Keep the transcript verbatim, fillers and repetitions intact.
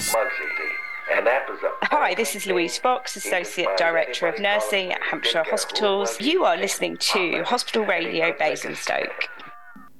News. Hi, this is Louise Fox, Associate Director of Nursing at Hampshire Hospitals. You are listening to Hospital Radio Basingstoke.